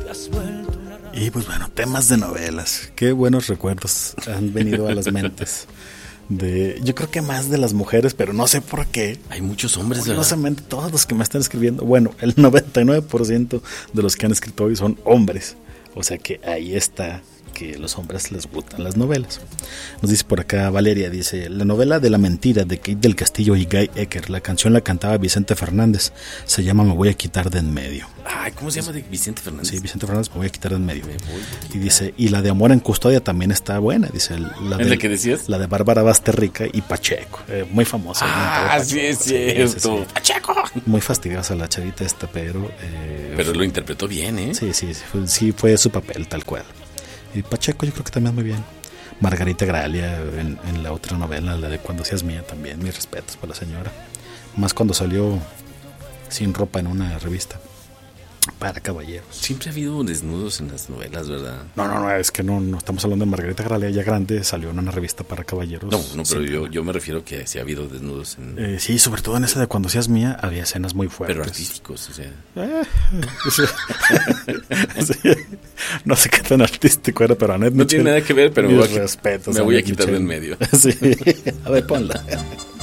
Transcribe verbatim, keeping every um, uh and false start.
Y pues bueno, temas de novelas. Qué buenos recuerdos han venido a las mentes. De, yo creo que más de las mujeres, pero no sé por qué. Hay muchos hombres, curiosamente, ¿verdad? Todos los que me están escribiendo, bueno, el noventa y nueve por ciento de los que han escrito hoy son hombres. O sea que ahí está que los hombres les gustan las novelas. Nos dice por acá Valeria, dice, la novela de la mentira de Kate del Castillo y Guy Ecker, la canción la cantaba Vicente Fernández, se llama Me voy a quitar de en medio. Ay, ¿cómo se llama de Vicente Fernández? Sí, Vicente Fernández, Me voy a quitar de en medio. Y dice, y la de Amor en Custodia también está buena, dice. La de, ¿Es la que decías? La de Bárbara Basterrica y Pacheco, eh, muy famosa. Ah, sí es cierto. Sí, sí, sí. Pacheco. Muy fastidiosa la chavita esta, pero... Eh, pero lo interpretó bien, ¿eh? Sí, sí, sí fue, sí fue su papel, tal cual. Y Pacheco yo creo que también muy bien. Margarita Gralia en, en la otra novela, la de Cuando seas mía también, mis respetos para la señora. Más cuando salió sin ropa en una revista para caballeros. Siempre ha habido desnudos en las novelas, ¿verdad? No, no, no, es que no, no estamos hablando de Margarita Gralia, ya grande, salió en una revista para caballeros. No, no, pero yo, yo me refiero que sí ha habido desnudos en... Eh, sí, sobre todo en esa de Cuando seas mía había escenas muy fuertes. Pero artísticos, o sea... Eh, sí. Sí. No sé qué tan artístico era, pero Annette No Michel, tiene nada que ver, pero... Mis respetos. Me voy a quitar de en medio. Sí, a ver, ponla.